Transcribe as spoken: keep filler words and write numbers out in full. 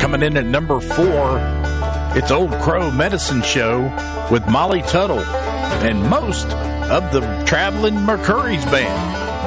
Coming in at number four, it's Old Crow Medicine Show with Molly Tuttle and most of the Traveling McCurry's Band.